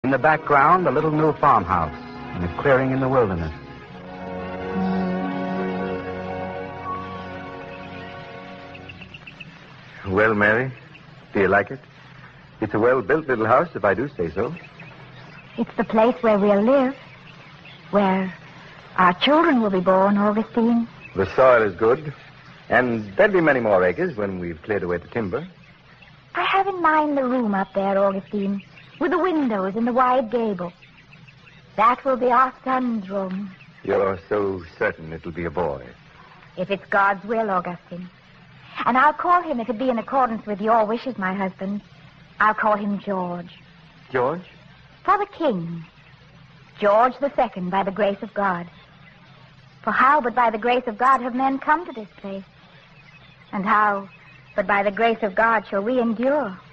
In the background, a little new farmhouse in a clearing in the wilderness. Well, Mary, do you like it? It's a well-built little house, if I do say so. It's the place where we'll live, where our children will be born, Augustine. The soil is good, and there'll be many more acres when we've cleared away the timber. I have in mind the room up there, Augustine, with the windows and the wide gable. That will be our son's room. You're so certain it'll be a boy. If it's God's will, Augustine. And I'll call him, if it be in accordance with your wishes, my husband, I'll call him George. George? For the king. George II, by the grace of God. For how but by the grace of God have men come to this place? And how but by the grace of God shall we endure?